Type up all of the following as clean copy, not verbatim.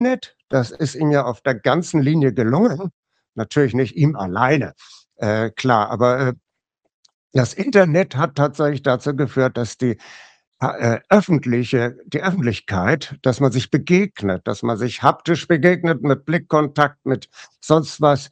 Internet, das ist ihm ja auf der ganzen Linie gelungen. Natürlich nicht ihm alleine, klar, aber das Internet hat tatsächlich dazu geführt, dass die Öffentlichkeit, dass man sich begegnet, dass man sich haptisch begegnet mit Blickkontakt, mit sonst was,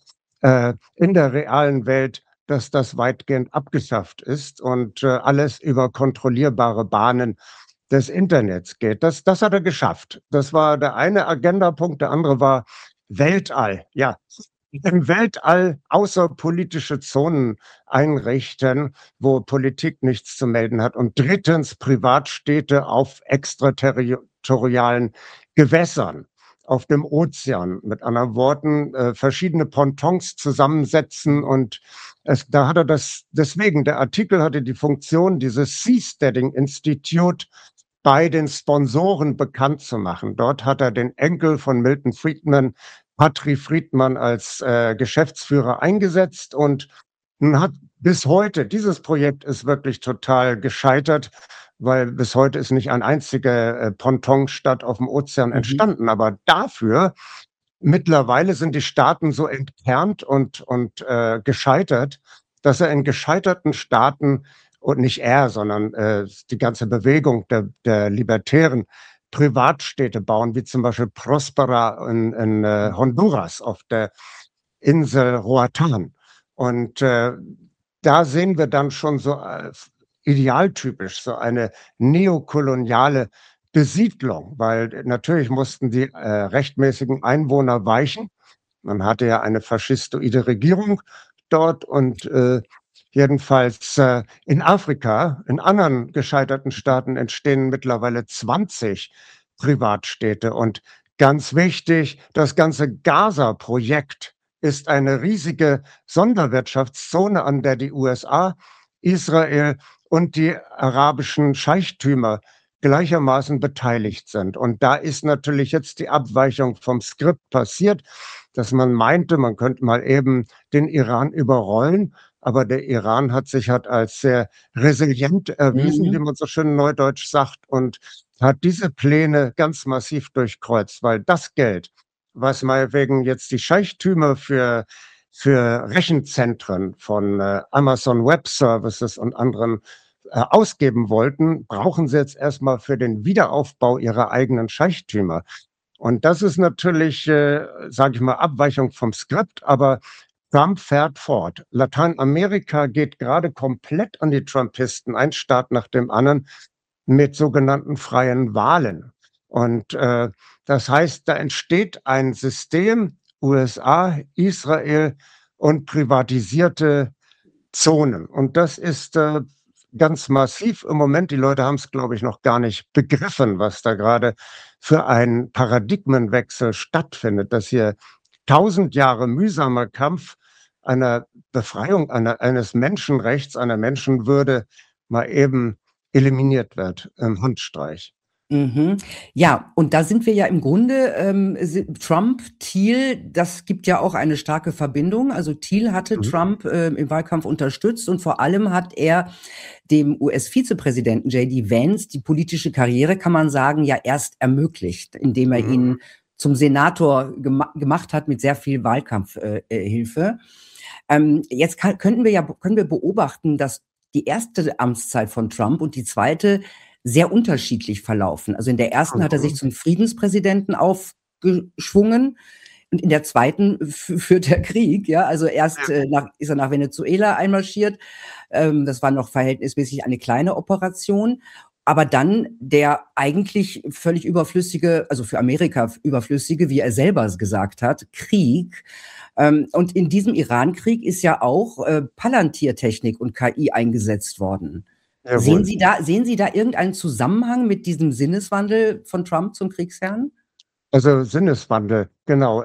in der realen Welt, dass das weitgehend abgeschafft ist und, alles über kontrollierbare Bahnen des Internets geht. Das hat er geschafft. Das war der eine Agendapunkt, der andere war Weltall. Ja, im Weltall außerpolitische Zonen einrichten, wo Politik nichts zu melden hat. Und drittens Privatstädte auf extraterritorialen Gewässern, auf dem Ozean. Mit anderen Worten, verschiedene Pontons zusammensetzen und da hat er deswegen, der Artikel hatte die Funktion, dieses Seasteading Institute bei den Sponsoren bekannt zu machen. Dort hat er den Enkel von Milton Friedman, Patri Friedman, als Geschäftsführer eingesetzt und hat bis heute, dieses Projekt ist wirklich total gescheitert, weil bis heute ist nicht ein einziger Pontonstadt auf dem Ozean entstanden. Aber dafür mittlerweile sind die Staaten so entkernt und gescheitert, dass er in gescheiterten Staaten und nicht er, sondern die ganze Bewegung der Libertären Privatstädte bauen, wie zum Beispiel Prospera in Honduras auf der Insel Roatán. Und da sehen wir dann schon so idealtypisch so eine neokoloniale Besiedlung, weil natürlich mussten die rechtmäßigen Einwohner weichen. Man hatte ja eine faschistoide Regierung dort und jedenfalls in Afrika, in anderen gescheiterten Staaten entstehen mittlerweile 20 Privatstädte. Und ganz wichtig, das ganze Gaza-Projekt ist eine riesige Sonderwirtschaftszone, an der die USA, Israel und die arabischen Scheichtümer gleichermaßen beteiligt sind. Und da ist natürlich jetzt die Abweichung vom Skript passiert, dass man meinte, man könnte mal eben den Iran überrollen. Aber der Iran hat sich halt als sehr resilient erwiesen, wie Mhm. man so schön neudeutsch sagt, und hat diese Pläne ganz massiv durchkreuzt, weil das Geld, was meinetwegen jetzt die Scheichtümer für Rechenzentren von Amazon Web Services und anderen ausgeben wollten, brauchen sie jetzt erstmal für den Wiederaufbau ihrer eigenen Scheichtümer. Und das ist natürlich, sage ich mal, Abweichung vom Skript, aber Trump fährt fort. Lateinamerika geht gerade komplett an die Trumpisten, ein Staat nach dem anderen, mit sogenannten freien Wahlen. Und das heißt, da entsteht ein System, USA, Israel und privatisierte Zonen. Und das ist ganz massiv im Moment. Die Leute haben es, glaube ich, noch gar nicht begriffen, was da gerade für ein Paradigmenwechsel stattfindet, dass hier 1000 Jahre mühsamer Kampf einer Befreiung eines Menschenrechts, einer Menschenwürde mal eben eliminiert wird im Handstreich. Mhm. Ja, und da sind wir ja im Grunde, Trump, Thiel, das gibt ja auch eine starke Verbindung. Also Thiel hatte Mhm. Trump im Wahlkampf unterstützt und vor allem hat er dem US-Vizepräsidenten J.D. Vance die politische Karriere, kann man sagen, ja erst ermöglicht, indem er Mhm. ihn zum Senator gemacht hat mit sehr viel Wahlkampfhilfe. Jetzt können wir beobachten, dass die erste Amtszeit von Trump und die zweite sehr unterschiedlich verlaufen. Also in der ersten hat er sich Mhm. zum Friedenspräsidenten aufgeschwungen und in der zweiten führt er Krieg. Ja, also erst ist er nach Venezuela einmarschiert. Das war noch verhältnismäßig eine kleine Operation. Aber dann der eigentlich völlig überflüssige, also für Amerika überflüssige, wie er selber gesagt hat, Krieg. Und in diesem Iran-Krieg ist ja auch Palantir-Technik und KI eingesetzt worden. Jawohl. Sehen Sie da irgendeinen Zusammenhang mit diesem Sinneswandel von Trump zum Kriegsherrn? Also Sinneswandel, genau.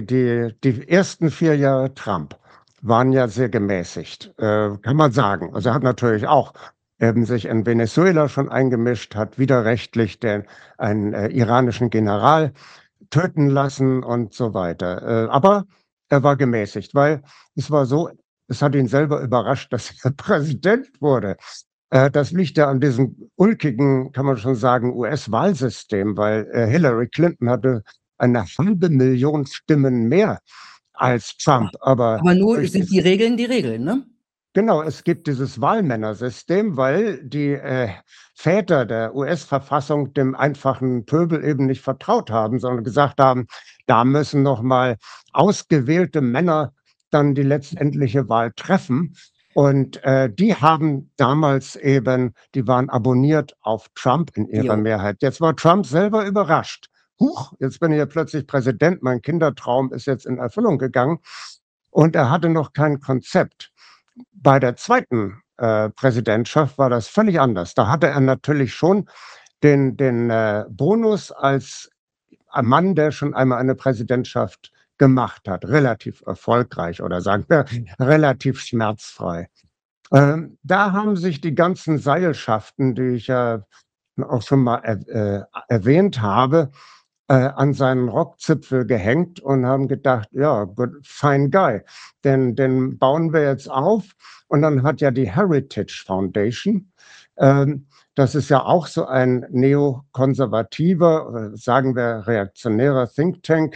Die ersten 4 Jahre Trump waren ja sehr gemäßigt, kann man sagen. Also er hat natürlich auch sich in Venezuela schon eingemischt, hat widerrechtlich einen iranischen General töten lassen und so weiter. Aber er war gemäßigt, weil es war so, es hat ihn selber überrascht, dass er Präsident wurde. Das liegt ja an diesem ulkigen, kann man schon sagen, US-Wahlsystem, weil Hillary Clinton hatte eine halbe Million Stimmen mehr als Trump. Aber Aber nur durch sind die Regeln, ne? genau, es gibt dieses Wahlmännersystem, weil die Väter der US-Verfassung dem einfachen Pöbel eben nicht vertraut haben, sondern gesagt haben, da müssen noch mal ausgewählte Männer dann die letztendliche Wahl treffen. Und die haben damals eben, die waren abonniert auf Trump in ihrer Jo. Mehrheit. Jetzt war Trump selber überrascht. Huch, jetzt bin ich ja plötzlich Präsident, mein Kindertraum ist jetzt in Erfüllung gegangen. Und er hatte noch kein Konzept. Bei der zweiten Präsidentschaft war das völlig anders. Da hatte er natürlich schon den Bonus als ein Mann, der schon einmal eine Präsidentschaft gemacht hat, relativ erfolgreich oder sagen wir relativ schmerzfrei. Da haben sich die ganzen Seilschaften, die ich ja auch schon mal erwähnt habe, an seinen Rockzipfel gehängt und haben gedacht, ja, good, fine guy, den bauen wir jetzt auf. Und dann hat ja die Heritage Foundation, das ist ja auch so ein neokonservativer, sagen wir reaktionärer Think Tank,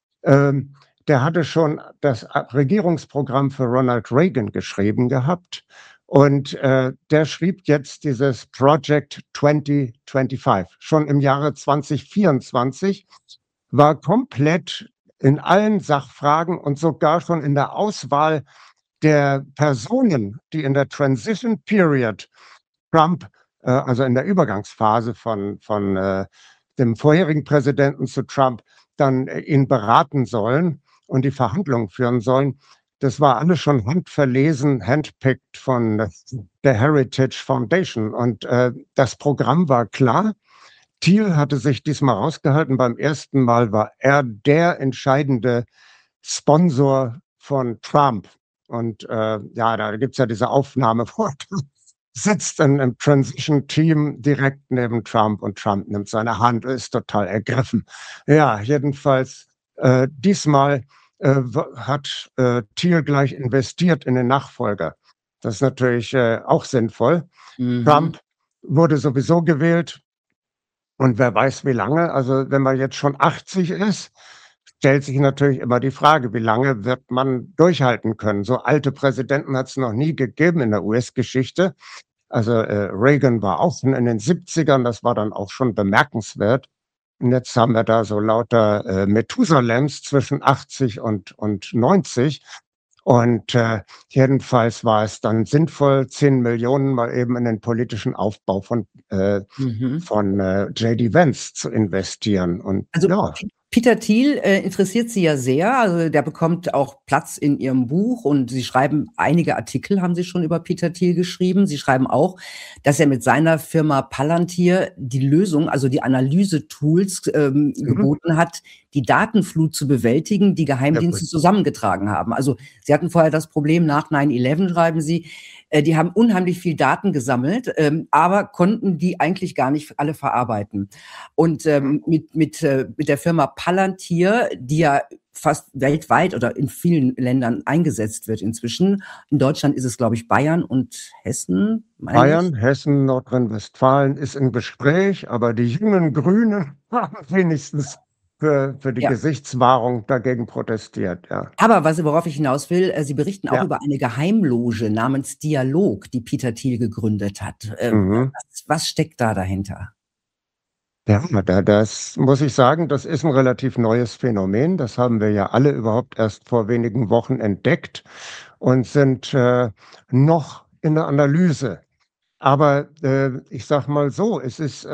der hatte schon das Regierungsprogramm für Ronald Reagan geschrieben gehabt. Und der schrieb jetzt dieses Project 2025. Schon im Jahre 2024 war komplett in allen Sachfragen und sogar schon in der Auswahl der Personen, die in der Transition Period Trump, also in der Übergangsphase von dem vorherigen Präsidenten zu Trump, dann ihn beraten sollen und die Verhandlungen führen sollen. Das war alles schon handverlesen, handpicked von der Heritage Foundation. Und das Programm war klar. Thiel hatte sich diesmal rausgehalten. Beim ersten Mal war er der entscheidende Sponsor von Trump. Und ja, da gibt es ja diese Aufnahme, wo er sitzt im Transition-Team direkt neben Trump und Trump nimmt seine Hand, ist total ergriffen. Ja, jedenfalls diesmal hat Thiel gleich investiert in den Nachfolger. Das ist natürlich auch sinnvoll. Trump wurde sowieso gewählt und wer weiß wie lange. Also wenn man jetzt schon 80 ist, stellt sich natürlich immer die Frage, wie lange wird man durchhalten können? So alte Präsidenten hat es noch nie gegeben in der US-Geschichte. Also Reagan war auch schon in den 70ern, das war dann auch schon bemerkenswert. Und jetzt haben wir da so lauter Methusalems zwischen 80 und 90. Und jedenfalls war es dann sinnvoll, 10 Millionen mal eben in den politischen Aufbau von J.D. Vance zu investieren. Und Also ja, Peter Thiel interessiert Sie ja sehr. Also der bekommt auch Platz in Ihrem Buch und Sie schreiben einige Artikel, haben Sie schon über Peter Thiel geschrieben. Sie schreiben auch, dass er mit seiner Firma Palantir die Lösung, also die Analyse-Tools geboten hat, die Datenflut zu bewältigen, die Geheimdienste zusammengetragen haben. Also Sie hatten vorher das Problem nach 9/11, schreiben Sie, die haben unheimlich viel Daten gesammelt, aber konnten die eigentlich gar nicht alle verarbeiten. Und mit der Firma Palantir, die ja fast weltweit oder in vielen Ländern eingesetzt wird inzwischen. In Deutschland ist es, glaube ich, Bayern und Hessen. Bayern, Hessen, Nordrhein-Westfalen ist im Gespräch, aber die jungen Grünen haben wenigstens für die Gesichtswahrung dagegen protestiert, ja. Aber worauf ich hinaus will, Sie berichten auch über eine Geheimloge namens Dialog, die Peter Thiel gegründet hat. Was steckt da dahinter? Ja, das muss ich sagen, das ist ein relativ neues Phänomen. Das haben wir ja alle überhaupt erst vor wenigen Wochen entdeckt und sind noch in der Analyse. Aber ich sage mal so, es ist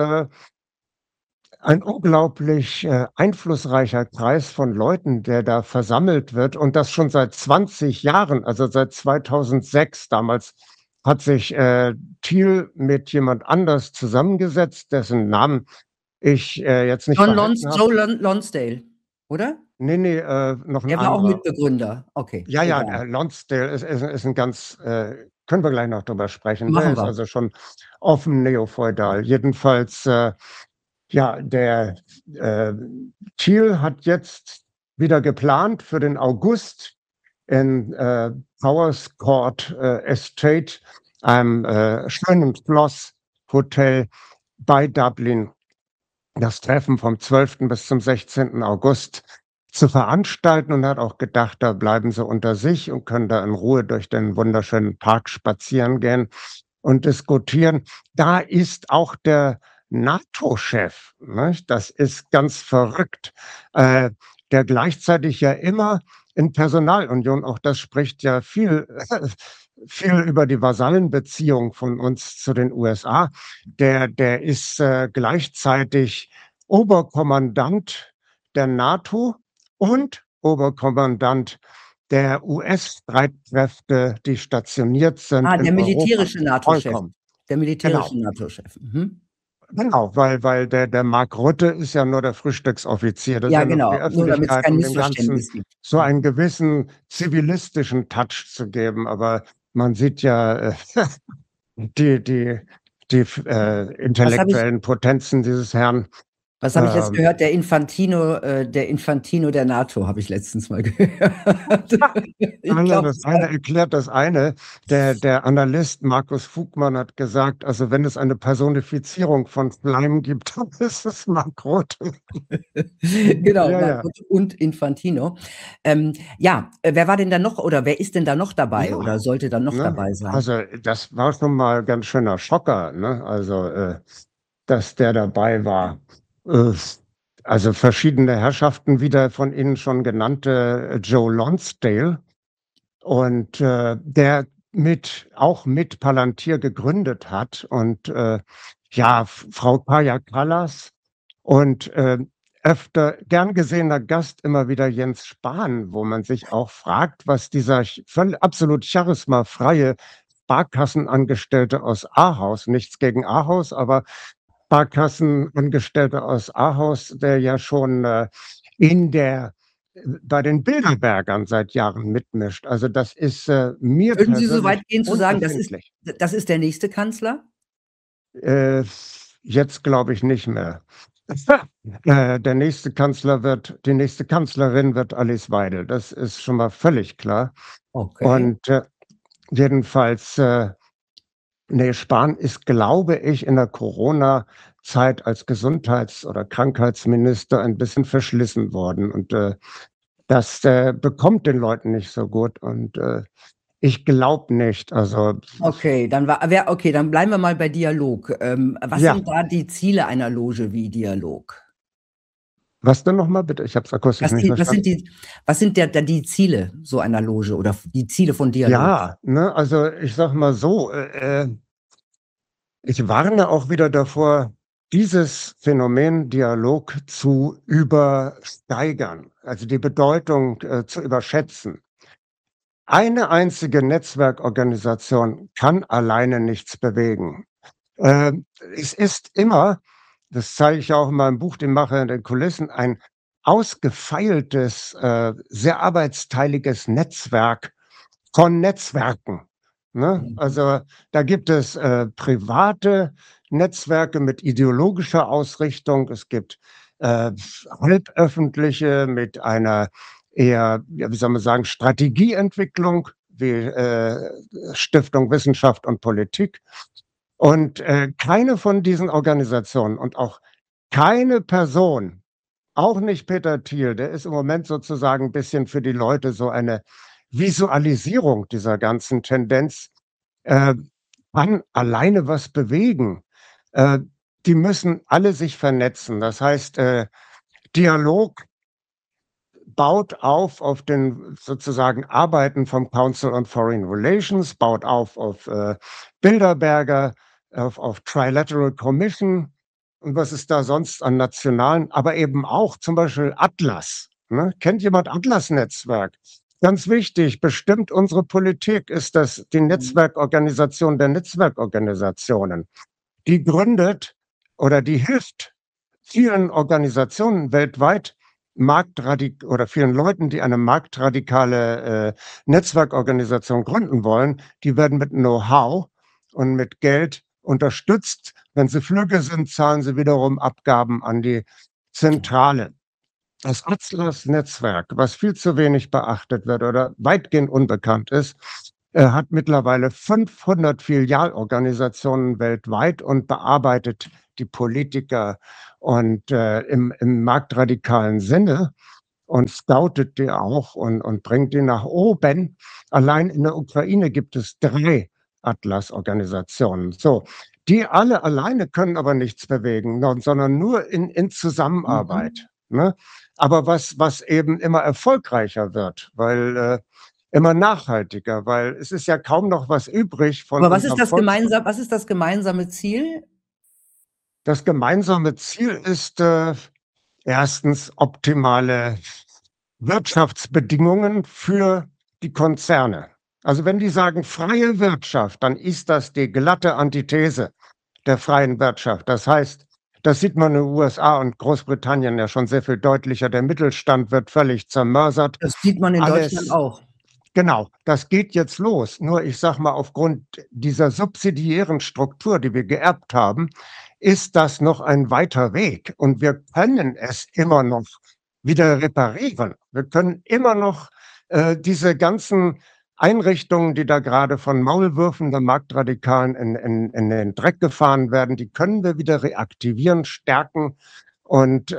ein unglaublich einflussreicher Kreis von Leuten, der da versammelt wird und das schon seit 20 Jahren, also seit 2006. Damals hat sich Thiel mit jemand anders zusammengesetzt, dessen Namen ich jetzt nicht behalten habe. Joe Lonsdale, oder? Nee, noch ein Er war auch anderer. Mitbegründer. Okay. Ja, Lonsdale ist ein ganz, können wir gleich noch drüber sprechen. Der Machen ist wir. also schon offen neofeudal. Jedenfalls, ja, der Thiel hat jetzt wieder geplant für den August in Powers Court Estate, einem schönen Schlosshotel bei Dublin, das Treffen vom 12. bis zum 16. August zu veranstalten und hat auch gedacht, da bleiben sie unter sich und können da in Ruhe durch den wunderschönen Park spazieren gehen und diskutieren. Da ist auch der NATO-Chef, nicht? Das ist ganz verrückt, äh, der gleichzeitig ja immer in Personalunion, auch das spricht ja viel viel über die Vasallenbeziehung von uns zu den USA. Der ist, gleichzeitig Oberkommandant der NATO und Oberkommandant der US-Streitkräfte, die stationiert sind Ah, in Europa. Vollkommen. Der Genau, militärische NATO-Chef. Mhm. genau, weil der Mark Rutte ist ja nur der Frühstücksoffizier. Das ist Ja, ja nur für die genau, nur damit es Öffentlichkeit, kein um dem Ganzen Missverständnis gibt. so einen gewissen zivilistischen Touch zu geben. Aber man sieht ja, die die Was habe ich intellektuellen Potenzen dieses Herrn. was habe ich jetzt Ähm, gehört? Der Infantino der NATO, habe ich letztens mal gehört. Ich ja, glaube, das eine erklärt das eine. Der Analyst Markus Fugmann hat gesagt, also wenn es eine Personifizierung von Schleim gibt, dann ist es Mark Rutte. genau, Ja, ja. Margot und Infantino. Ja, wer war denn da noch oder wer ist denn da noch dabei Ja, oder sollte da noch ne? dabei sein? Also, das war schon mal ganz schöner Schocker, ne? Also, dass der dabei war. Äh, also, verschiedene Herrschaften, wie der von Ihnen schon genannte Joe Lonsdale und, der mit Palantir gegründet hat und, ja, Frau Kaja Kallas und, öfter gern gesehener Gast immer wieder Jens Spahn, wo man sich auch fragt, was dieser absolut charismafreie Sparkassenangestellte aus Ahaus, nichts gegen Ahaus, aber Sparkassenangestellte aus Ahaus, der ja schon, in der bei den Bilderbergern seit Jahren mitmischt. Also, das ist, mir Würden Sie so weit persönlich gehen zu sagen, unerfindlich. das ist der nächste Kanzler? Äh, jetzt glaube ich nicht mehr. Der nächste Kanzler wird die nächste Kanzlerin wird Alice Weidel. Das ist schon mal völlig klar. Okay. Und, jedenfalls, ne, Spahn ist, glaube ich, in der Corona-Zeit als Gesundheits oder Krankheitsminister ein bisschen verschlissen worden und, das, bekommt den Leuten nicht so gut und, ich glaube nicht. Also, Okay, dann bleiben wir mal bei Dialog. Was ja, sind da die Ziele einer Loge wie Dialog? was denn noch mal bitte? Ich habe es akustisch Was nicht die verstanden. was sind die Ziele so einer Loge oder die Ziele von Dialog? Ja, ne, also, ich sage mal so, ich warne auch wieder davor, dieses Phänomen Dialog zu übersteigern, also die Bedeutung, zu überschätzen. Eine einzige Netzwerkorganisation kann alleine nichts bewegen. Es ist immer, das zeige ich ja auch in meinem Buch „Die Macher in den Kulissen", ein ausgefeiltes, sehr arbeitsteiliges Netzwerk von Netzwerken, ne? Mhm. Also, da gibt es, private Netzwerke mit ideologischer Ausrichtung. Es gibt, halböffentliche mit einer eher, ja, wie soll man sagen, Strategieentwicklung wie, Stiftung Wissenschaft und Politik. Und, keine von diesen Organisationen und auch keine Person, auch nicht Peter Thiel, der ist im Moment sozusagen 'n bisschen für die Leute so eine Visualisierung dieser ganzen Tendenz, äh, kann alleine was bewegen. Äh, die müssen alle sich vernetzen. Das heißt, Dialog baut auf den sozusagen Arbeiten vom Council on Foreign Relations, baut auf, Bilderberger, auf Trilateral Commission und was es da sonst an nationalen, aber eben auch zum Beispiel Atlas, ne? Kennt jemand Atlas-Netzwerk? Ganz wichtig, bestimmt unsere Politik ist das die Mhm. Netzwerkorganisation der Netzwerkorganisationen. Die gründet oder die hilft vielen Organisationen weltweit, oder vielen Leuten, die eine marktradikale, Netzwerkorganisation gründen wollen, die werden mit Know-how und mit Geld unterstützt. Wenn sie flügge sind, zahlen sie wiederum Abgaben an die Zentrale. Das Atlas-Netzwerk, was viel zu wenig beachtet wird oder weitgehend unbekannt ist, hat mittlerweile 500 Filialorganisationen weltweit und bearbeitet die Politiker und im marktradikalen Sinne und scoutet die auch und bringt die nach oben. Allein in der Ukraine gibt es 3 Atlas-Organisationen. So, die alle alleine können aber nichts bewegen, sondern nur in Zusammenarbeit. Ne? Aber was eben immer erfolgreicher wird, weil immer nachhaltiger, weil es ist ja kaum noch was übrig von Aber was ist unserem was ist das gemeinsame Ziel? Das gemeinsame Ziel ist erstens optimale Wirtschaftsbedingungen für die Konzerne. Also wenn die sagen freie Wirtschaft, dann ist das die glatte Antithese der freien Wirtschaft. Das heißt, das sieht man in den USA und Großbritannien ja schon sehr viel deutlicher. Der Mittelstand wird völlig zermörsert. Das sieht man in Deutschland auch. Genau, das geht jetzt los. Nur ich sage mal, aufgrund dieser subsidiären Struktur, die wir geerbt haben, ist das noch ein weiter Weg. Und wir können es immer noch wieder reparieren. Wir können immer noch diese ganzen Einrichtungen, die da gerade von Maulwürfen der Marktradikalen in den Dreck gefahren werden, die können wir wieder reaktivieren, stärken und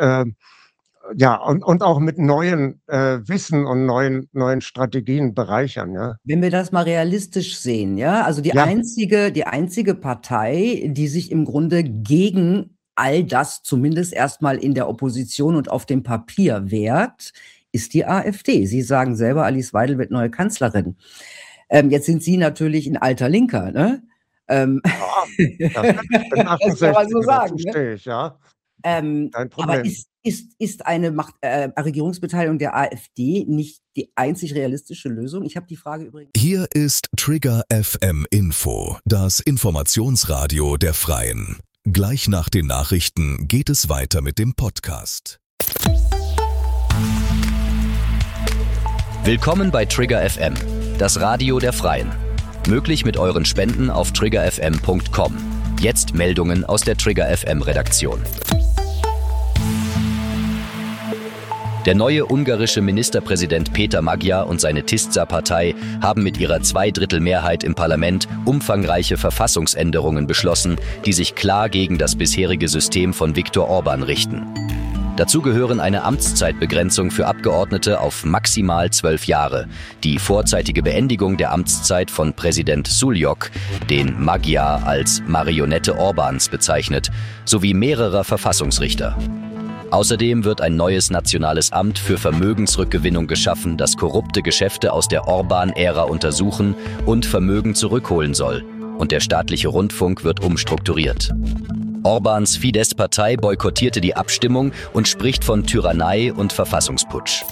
und auch mit neuen Wissen und neuen Strategien bereichern, ja. Wenn wir das mal realistisch sehen, ja, also die einzige Partei, die sich im Grunde gegen all das zumindest erstmal in der Opposition und auf dem Papier wehrt, ist die AfD. Sie sagen selber, Alice Weidel wird neue Kanzlerin. Jetzt sind Sie natürlich ein alter Linker, ne? Ja, ich bin 68, das kann man so sagen, dazu stehe ich, ja. Kein Problem. Aber ist eine Regierungsbeteiligung der AfD nicht die einzig realistische Lösung? Ich habe die Frage übrigens. Hier ist Trigger FM Info, das Informationsradio der Freien. Gleich nach den Nachrichten geht es weiter mit dem Podcast. Willkommen bei Trigger FM, das Radio der Freien. Möglich mit euren Spenden auf triggerfm.com. Jetzt Meldungen aus der Trigger FM Redaktion. Der neue ungarische Ministerpräsident Peter Magyar und seine Tisza-Partei haben mit ihrer Zweidrittelmehrheit im Parlament umfangreiche Verfassungsänderungen beschlossen, die sich klar gegen das bisherige System von Viktor Orbán richten. Dazu gehören eine Amtszeitbegrenzung für Abgeordnete auf maximal 12 Jahre, die vorzeitige Beendigung der Amtszeit von Präsident Suljók, den Magyar als Marionette Orbáns bezeichnet, sowie mehrerer Verfassungsrichter. Außerdem wird ein neues nationales Amt für Vermögensrückgewinnung geschaffen, das korrupte Geschäfte aus der Orbán-Ära untersuchen und Vermögen zurückholen soll. Und der staatliche Rundfunk wird umstrukturiert. Orbáns Fidesz-Partei boykottierte die Abstimmung und spricht von Tyrannei und Verfassungsputsch.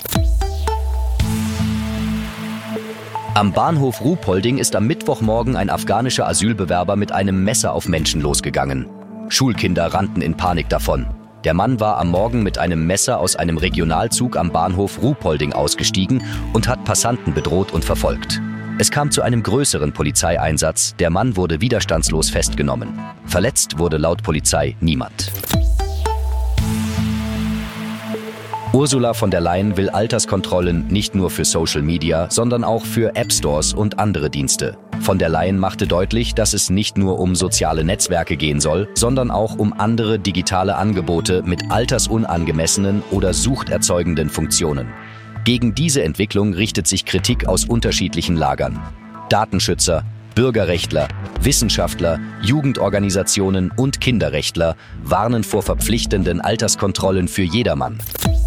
Am Bahnhof Ruhpolding ist am Mittwochmorgen ein afghanischer Asylbewerber mit einem Messer auf Menschen losgegangen. Schulkinder rannten in Panik davon. Der Mann war am Morgen mit einem Messer aus einem Regionalzug am Bahnhof Ruhpolding ausgestiegen und hat Passanten bedroht und verfolgt. Es kam zu einem größeren Polizeieinsatz. Der Mann wurde widerstandslos festgenommen. Verletzt wurde laut Polizei niemand. Ursula von der Leyen will Alterskontrollen nicht nur für Social Media, sondern auch für App-Stores und andere Dienste. Von der Leyen machte deutlich, dass es nicht nur um soziale Netzwerke gehen soll, sondern auch um andere digitale Angebote mit altersunangemessenen oder suchterzeugenden Funktionen. Gegen diese Entwicklung richtet sich Kritik aus unterschiedlichen Lagern. Datenschützer, Bürgerrechtler, Wissenschaftler, Jugendorganisationen und Kinderrechtler warnen vor verpflichtenden Alterskontrollen für jedermann.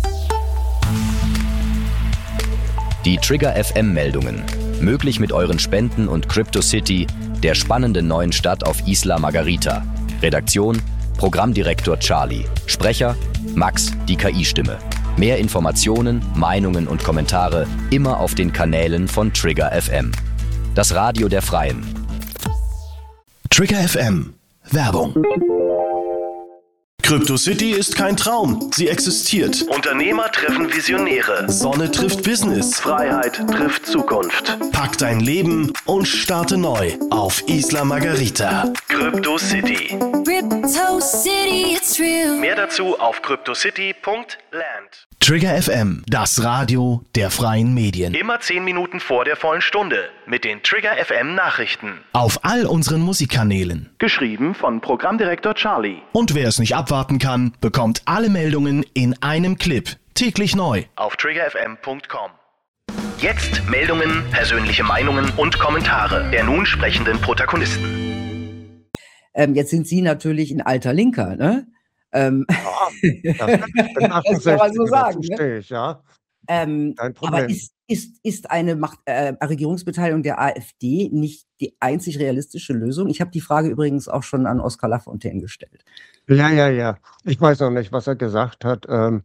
Die Trigger FM-Meldungen. Möglich mit euren Spenden und CryptoCity, der spannenden neuen Stadt auf Isla Margarita. Redaktion: Programmdirektor Charlie. Sprecher: Max, die KI-Stimme. Mehr Informationen, Meinungen und Kommentare immer auf den Kanälen von Trigger FM. Das Radio der Freien. Trigger FM. Werbung. CryptoCity ist kein Traum, sie existiert. Unternehmer treffen Visionäre. Sonne trifft Business. Freiheit trifft Zukunft. Pack dein Leben und starte neu auf Isla Margarita. CryptoCity. Crypto City, it's real. Mehr dazu auf cryptocity.de. Land. Trigger FM, das Radio der freien Medien. Immer 10 Minuten vor der vollen Stunde mit den Trigger FM Nachrichten. Auf all unseren Musikkanälen. Geschrieben von Programmdirektor Charlie. Und wer es nicht abwarten kann, bekommt alle Meldungen in einem Clip. Täglich neu. Auf triggerfm.com. Jetzt Meldungen, persönliche Meinungen und Kommentare der nun sprechenden Protagonisten. Jetzt sind Sie natürlich ein alter Linker, ne? Ja, ich bin 68, Das kann man so sagen, dazu stehe ich, ja. Kein aber Problem. ist eine Regierungsbeteiligung der AfD nicht die einzig realistische Lösung? Ich habe die Frage übrigens auch schon an Oskar Lafontaine gestellt. Ja. Ich weiß noch nicht, was er gesagt hat.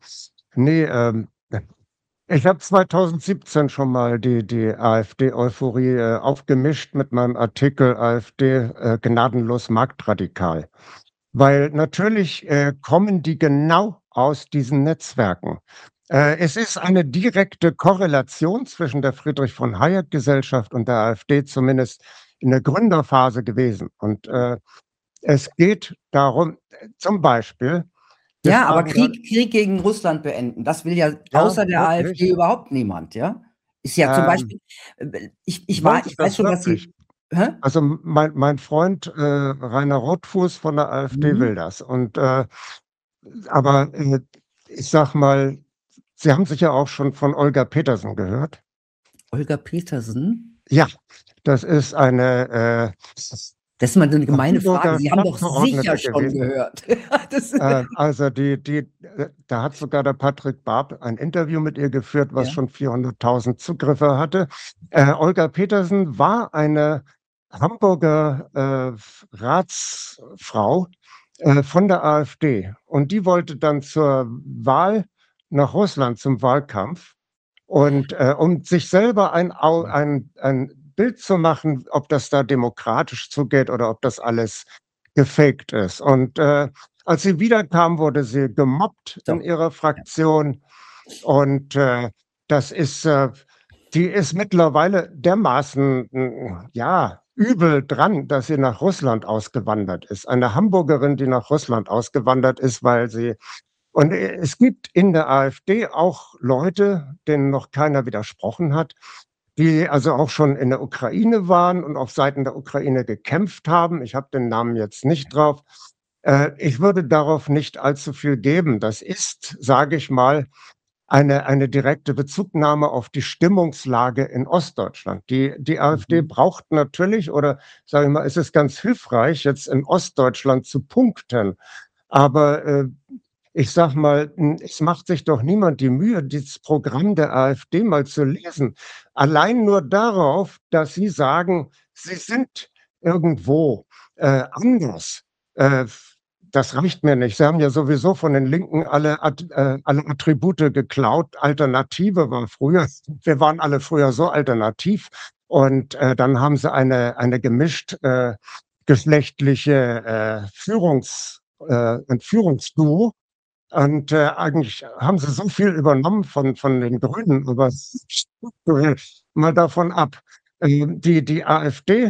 Ich habe 2017 schon mal die AfD-Euphorie aufgemischt mit meinem Artikel AfD gnadenlos marktradikal. Weil natürlich kommen die genau aus diesen Netzwerken. Es ist eine direkte Korrelation zwischen der Friedrich-von-Hayek-Gesellschaft und der AfD, zumindest in der Gründerphase gewesen. Und es geht darum, zum Beispiel, Ja, aber Krieg gegen Russland beenden, das will ja außer der AfD überhaupt niemand, ja? Ist ja zum Beispiel, ich weiß schon, dass Sie. Also mein Freund Rainer Rotfuß von der AfD will das. Und aber ich sag mal, Sie haben sicher auch schon von Olga Petersen gehört. Olga Petersen? Ja, das ist eine Das ist mal so eine gemeine Hamburger Frage. Sie haben doch sicher Stadtverordnete schon gewesen. gehört. Also da hat sogar der Patrick Barb ein Interview mit ihr geführt, was Ja. schon 400.000 Zugriffe hatte. Olga Petersen war eine Hamburger Ratsfrau von der AfD. Und die wollte dann zur Wahl nach Russland, zum Wahlkampf. Und um sich selber ein Bild zu machen, ob das da demokratisch zugeht oder ob das alles gefaked ist. Und als sie wiederkam, wurde sie gemobbt in ihrer Fraktion. Und die ist mittlerweile dermaßen, übel dran, dass sie nach Russland ausgewandert ist. Eine Hamburgerin, die nach Russland ausgewandert ist, und es gibt in der AfD auch Leute, denen noch keiner widersprochen hat, die also auch schon in der Ukraine waren und auf Seiten der Ukraine gekämpft haben. Ich habe den Namen jetzt nicht drauf. Ich würde darauf nicht allzu viel geben. Das ist, sage ich mal, eine direkte Bezugnahme auf die Stimmungslage in Ostdeutschland. Die AfD braucht natürlich, oder sage ich mal, es ist ganz hilfreich, jetzt in Ostdeutschland zu punkten. Aber ich sag mal, es macht sich doch niemand die Mühe, dieses Programm der AfD mal zu lesen. Allein nur darauf, dass sie sagen, sie sind irgendwo anders. Das reicht mir nicht. Sie haben ja sowieso von den Linken alle Attribute geklaut. Alternative war früher, wir waren alle früher so alternativ. Und dann haben sie eine gemischt geschlechtliche Führungsduo. Und eigentlich haben sie so viel übernommen von den Grünen, aber mal davon ab. Die AfD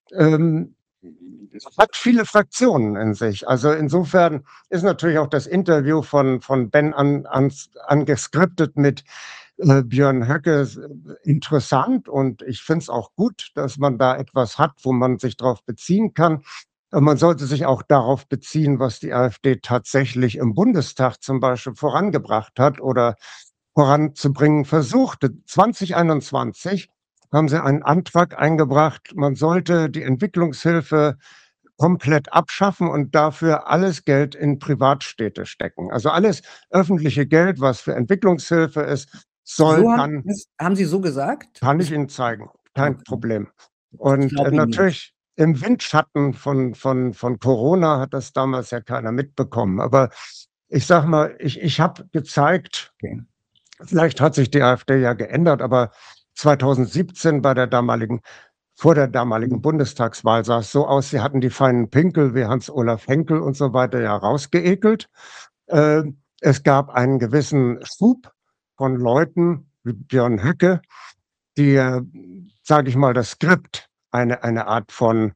hat viele Fraktionen in sich. Also insofern ist natürlich auch das Interview von Ben angeskriptet mit Björn Höcke interessant, und ich finde es auch gut, dass man da etwas hat, wo man sich darauf beziehen kann. Man sollte sich auch darauf beziehen, was die AfD tatsächlich im Bundestag zum Beispiel vorangebracht hat oder voranzubringen versuchte. 2021 haben sie einen Antrag eingebracht, man sollte die Entwicklungshilfe komplett abschaffen und dafür alles Geld in Privatstädte stecken. Also alles öffentliche Geld, was für Entwicklungshilfe ist, haben Sie so gesagt? Kann ich Ihnen zeigen, kein Problem. Und natürlich im Windschatten von Corona hat das damals ja keiner mitbekommen. Aber ich sag mal, ich habe gezeigt, vielleicht hat sich die AfD ja geändert, aber 2017 vor der damaligen Bundestagswahl sah es so aus, sie hatten die feinen Pinkel wie Hans-Olaf Henkel und so weiter ja rausgeekelt. Es gab einen gewissen Schub von Leuten wie Björn Höcke, die, sage ich mal, das Skript, eine Art von,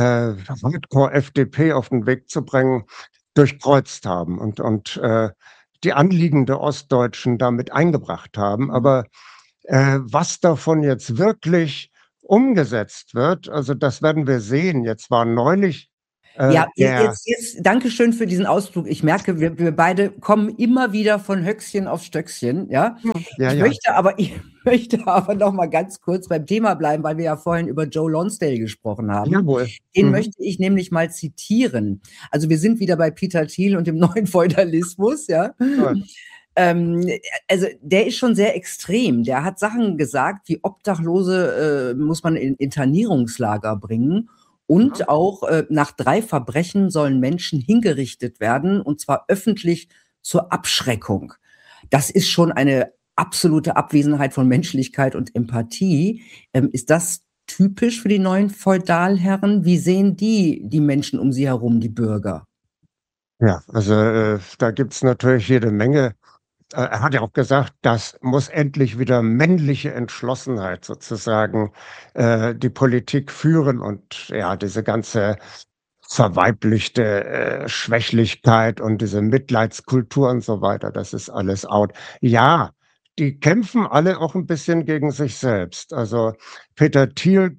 Hardcore-FDP auf den Weg zu bringen, durchkreuzt haben. Und die Anliegen der Ostdeutschen damit eingebracht haben. Aber was davon jetzt wirklich umgesetzt wird, also das werden wir sehen. Jetzt war neulich Ja, jetzt Dankeschön für diesen Ausflug. Ich merke, wir beide kommen immer wieder von Höchstchen auf Stöckchen, ja. Ich möchte aber noch mal ganz kurz beim Thema bleiben, weil wir ja vorhin über Joe Lonsdale gesprochen haben. Jawohl. Den möchte ich nämlich mal zitieren. Also wir sind wieder bei Peter Thiel und dem neuen Feudalismus, ja. Also der ist schon sehr extrem. Der hat Sachen gesagt, wie Obdachlose muss man in Internierungslager bringen. Und auch nach 3 Verbrechen sollen Menschen hingerichtet werden, und zwar öffentlich zur Abschreckung. Das ist schon eine absolute Abwesenheit von Menschlichkeit und Empathie. Ist das typisch für die neuen Feudalherren? Wie sehen die Menschen um sie herum, die Bürger? Ja, also da gibt's natürlich jede Menge. Er hat ja auch gesagt, das muss endlich wieder männliche Entschlossenheit sozusagen die Politik führen und ja, diese ganze verweiblichte Schwächlichkeit und diese Mitleidskultur und so weiter, das ist alles out. Ja, die kämpfen alle auch ein bisschen gegen sich selbst. Also Peter Thiel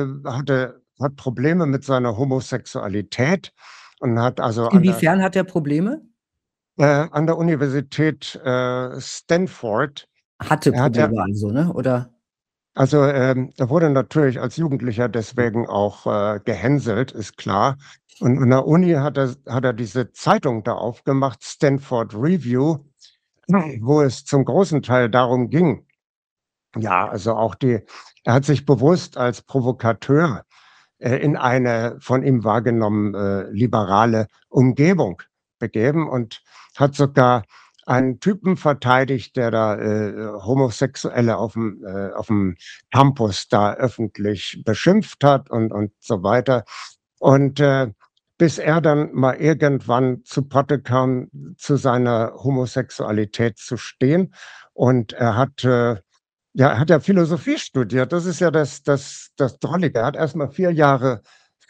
hat Probleme mit seiner Homosexualität und hat also Inwiefern hat er Probleme? An der Universität Stanford. Hatte Probleme also, ne? Oder? Also er wurde natürlich als Jugendlicher deswegen auch gehänselt, ist klar. Und an der Uni hat er diese Zeitung da aufgemacht, Stanford Review, wo es zum großen Teil darum ging. Ja, also auch er hat sich bewusst als Provokateur in eine von ihm wahrgenommene liberale Umgebung begeben und hat sogar einen Typen verteidigt, der da Homosexuelle auf dem Campus da öffentlich beschimpft hat und so weiter. Und bis er dann mal irgendwann zu Potte kam, zu seiner Homosexualität zu stehen. Und er hat ja Philosophie studiert. Das ist ja das Drollige. Er hat erst mal 4 Jahre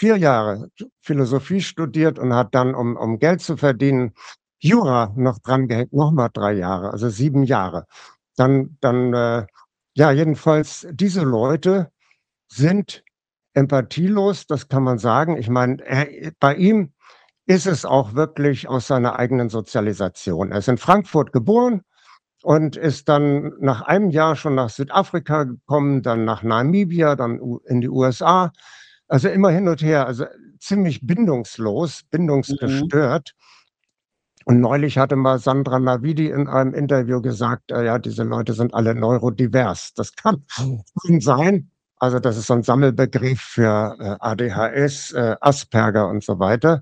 Philosophie studiert und hat dann, um Geld zu verdienen, Jura noch dran gehängt, noch mal 3 Jahre, also 7 Jahre. Dann ja, jedenfalls diese Leute sind empathielos, das kann man sagen. Ich meine, bei ihm ist es auch wirklich aus seiner eigenen Sozialisation. Er ist in Frankfurt geboren und ist dann nach einem Jahr schon nach Südafrika gekommen, dann nach Namibia, dann in die USA. Also immer hin und her, also ziemlich bindungslos, bindungsgestört. Und neulich hatte mal Sandra Navidi in einem Interview gesagt, ja, diese Leute sind alle neurodivers. Das kann sein. Also das ist so ein Sammelbegriff für ADHS, Asperger und so weiter.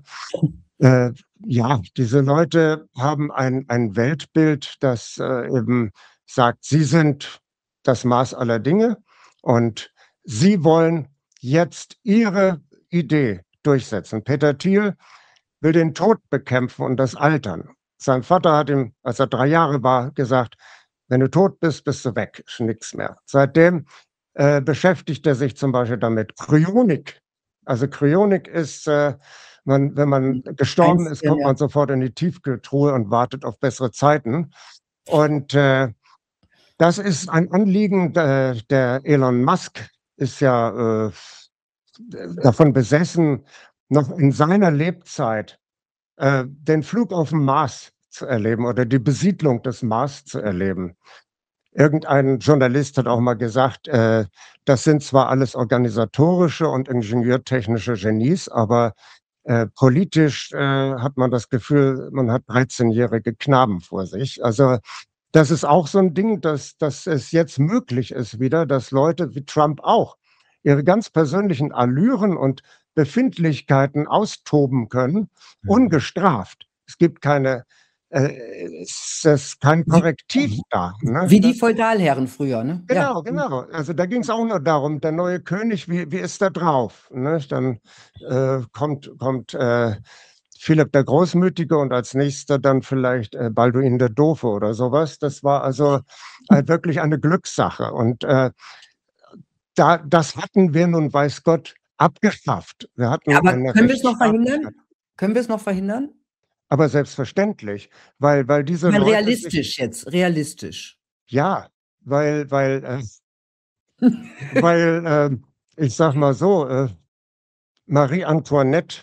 Ja, diese Leute haben ein Weltbild, das eben sagt, sie sind das Maß aller Dinge und sie wollen jetzt ihre Idee durchsetzen. Peter Thiel will den Tod bekämpfen und das Altern. Sein Vater hat ihm, als er 3 Jahre war, gesagt, wenn du tot bist, bist du weg, ist nichts mehr. Seitdem beschäftigt er sich zum Beispiel damit. Kryonik. Also Kryonik ist, wenn man gestorben ist, kommt man sofort in die Tiefkühltruhe und wartet auf bessere Zeiten. Und das ist ein Anliegen, der Elon Musk ist ja davon besessen, noch in seiner Lebzeit den Flug auf dem Mars zu erleben oder die Besiedlung des Mars zu erleben. Irgendein Journalist hat auch mal gesagt, das sind zwar alles organisatorische und ingenieurtechnische Genies, aber politisch hat man das Gefühl, man hat 13-jährige Knaben vor sich. Also das ist auch so ein Ding, dass es jetzt möglich ist wieder, dass Leute wie Trump auch ihre ganz persönlichen Allüren und Befindlichkeiten austoben können, ungestraft. Es gibt es ist kein Korrektiv da. Ne? Wie die Feudalherren früher, ne? Genau, genau. Also da ging es auch nur darum, der neue König, wie ist der drauf? Ne? Dann kommt Philipp der Großmütige und als nächster dann vielleicht Balduin der Doofe oder sowas. Das war also wirklich eine Glückssache. Und das hatten wir nun, weiß Gott, abgeschafft. Wir hatten aber können wir es noch verhindern? Können wir es noch verhindern? aber selbstverständlich, weil diese Ich meine, Leute sich, realistisch. ja, weil, ich sag mal so, Marie Antoinette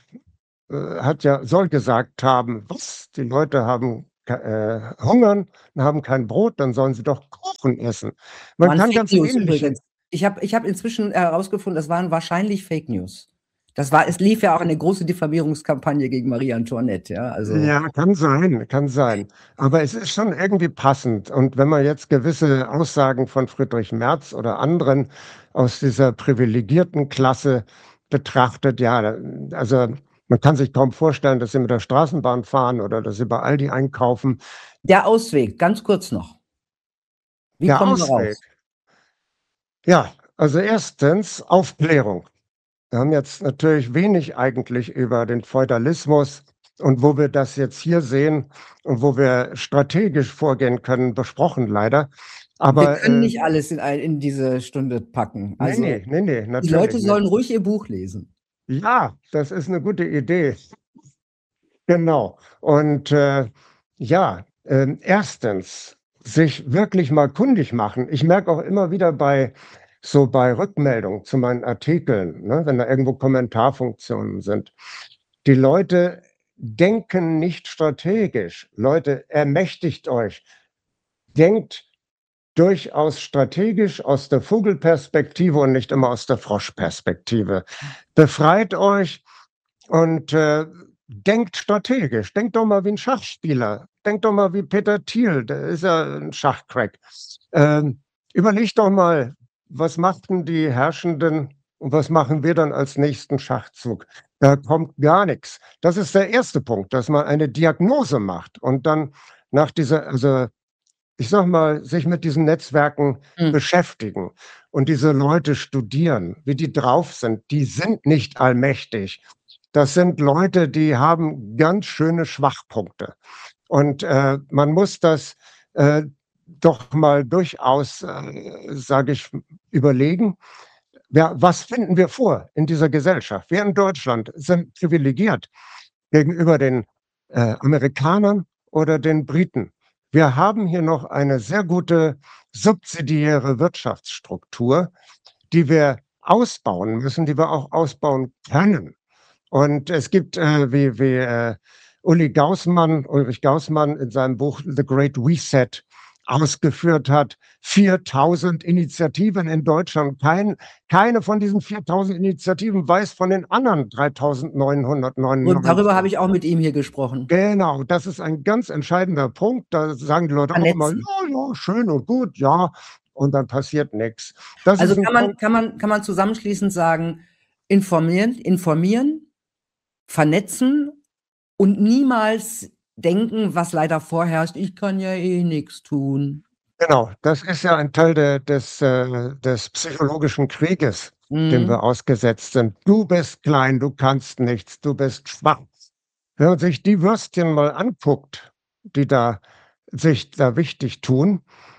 soll gesagt haben, was? Die Leute haben hungern und haben kein Brot, dann sollen sie doch Kuchen essen. Man Waren kann Fake ganz News ähnliche, übrigens. Ich hab inzwischen herausgefunden, das waren wahrscheinlich Fake News. Es lief ja auch eine große Diffamierungskampagne gegen Marie Antoinette, ja, also. ja, kann sein, kann sein. Aber es ist schon irgendwie passend. Und wenn man jetzt gewisse Aussagen von Friedrich Merz oder anderen aus dieser privilegierten Klasse betrachtet, ja, also man kann sich kaum vorstellen, dass sie mit der Straßenbahn fahren oder dass sie bei Aldi einkaufen. Der Ausweg, ganz kurz noch. Wie Der kommen wir Ausweg, raus? ja, also erstens Aufklärung. Wir haben jetzt natürlich wenig eigentlich über den Feudalismus und wo wir das jetzt hier sehen und wo wir strategisch vorgehen können, besprochen leider. Wir Aber können nicht alles in diese Stunde packen. Also, nee, die natürlich Leute nicht. sollen ruhig ihr Buch lesen. Ja, das ist eine gute Idee. Genau. Und ja, erstens, sich wirklich mal kundig machen. Ich merke auch immer wieder bei Rückmeldungen zu meinen Artikeln, ne, wenn da irgendwo Kommentarfunktionen sind. Die Leute denken nicht strategisch. Leute, ermächtigt euch. Denkt durchaus strategisch aus der Vogelperspektive und nicht immer aus der Froschperspektive. Befreit euch und denkt strategisch. Denkt doch mal wie ein Schachspieler. Denkt doch mal wie Peter Thiel, der ist ja ein Schachcrack. Überlegt doch mal, was machten die Herrschenden und was machen wir dann als nächsten Schachzug? Da kommt gar nichts. Das ist der erste Punkt, dass man eine Diagnose macht und dann nach dieser, also ich sag mal, sich mit diesen Netzwerken beschäftigen und diese Leute studieren, wie die drauf sind. Die sind nicht allmächtig. Das sind Leute, die haben ganz schöne Schwachpunkte. Und man muss das doch mal durchaus, sage ich, überlegen. Was finden wir vor in dieser Gesellschaft? Wir in Deutschland sind privilegiert gegenüber den Amerikanern oder den Briten. Wir haben hier noch eine sehr gute subsidiäre Wirtschaftsstruktur, die wir ausbauen müssen, die wir auch ausbauen können. Und es gibt, wie Ulrich Gaußmann in seinem Buch The Great Reset ausgeführt hat, 4.000 Initiativen in Deutschland. Keine von diesen 4.000 Initiativen weiß von den anderen 3.999. Und darüber habe ich auch mit ihm hier gesprochen. Genau, das ist ein ganz entscheidender Punkt. Da sagen die Leute auch immer, ja, schön und gut, ja, und dann passiert nichts. Also kann man zusammenschließend sagen, informieren, vernetzen und niemals denken, was leider vorherrscht, ich kann ja eh nichts tun. Genau, das ist ja ein Teil des psychologischen Krieges, dem wir ausgesetzt sind. Du bist klein, du kannst nichts, du bist schwach. Wenn man sich die Würstchen mal anguckt, die sich da wichtig tun,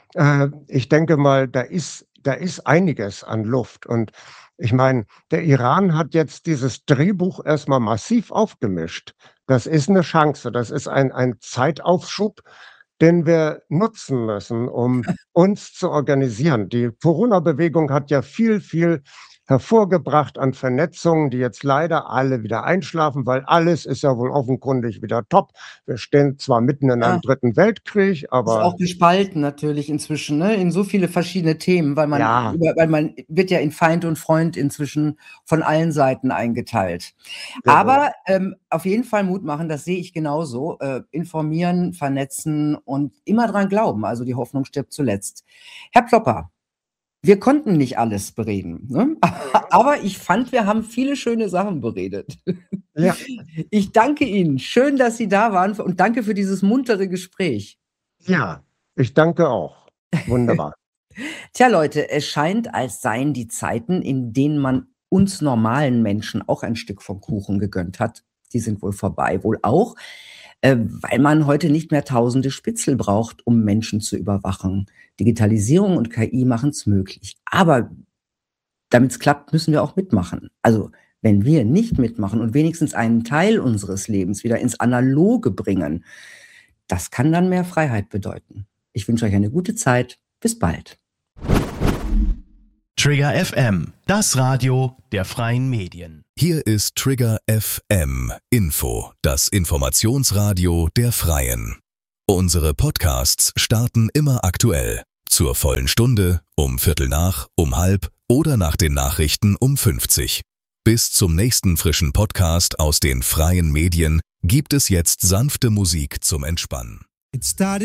ich denke mal, da ist einiges an Luft. Und ich meine, der Iran hat jetzt dieses Drehbuch erstmal massiv aufgemischt. Das ist eine Chance, das ist ein Zeitaufschub, den wir nutzen müssen, um uns zu organisieren. Die Corona-Bewegung hat ja viel hervorgebracht an Vernetzungen, die jetzt leider alle wieder einschlafen, weil alles ist ja wohl offenkundig wieder top. Wir stehen zwar mitten in einem dritten Weltkrieg, aber... Ist auch gespalten natürlich inzwischen, ne? In so viele verschiedene Themen, weil man wird ja in Feind und Freund inzwischen von allen Seiten eingeteilt. Aber auf jeden Fall Mut machen, das sehe ich genauso. Informieren, vernetzen und immer dran glauben. Also die Hoffnung stirbt zuletzt. Herr Plopper, wir konnten nicht alles bereden, ne? Aber ich fand, wir haben viele schöne Sachen beredet. Ja. Ich danke Ihnen. Schön, dass Sie da waren und danke für dieses muntere Gespräch. Ja, ich danke auch. Wunderbar. Tja, Leute, es scheint, als seien die Zeiten, in denen man uns normalen Menschen auch ein Stück vom Kuchen gegönnt hat, die sind wohl vorbei. Wohl auch, weil man heute nicht mehr tausende Spitzel braucht, um Menschen zu überwachen. Digitalisierung und KI machen es möglich. Aber damit es klappt, müssen wir auch mitmachen. Also wenn wir nicht mitmachen und wenigstens einen Teil unseres Lebens wieder ins Analoge bringen, das kann dann mehr Freiheit bedeuten. Ich wünsche euch eine gute Zeit. Bis bald. Trigger FM, das Radio der freien Medien. Hier ist Trigger FM Info, das Informationsradio der Freien. Unsere Podcasts starten immer aktuell. Zur vollen Stunde, um 7:15, um 12:30 oder nach den Nachrichten um 50. Bis zum nächsten frischen Podcast aus den freien Medien gibt es jetzt sanfte Musik zum Entspannen.